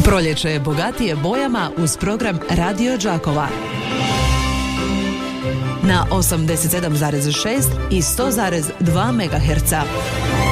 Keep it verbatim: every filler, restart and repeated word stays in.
Proljeće je bogatije bojama uz program Radio Đakova. Na osamdeset sedam zarez šest i sto zarez dva megaherca.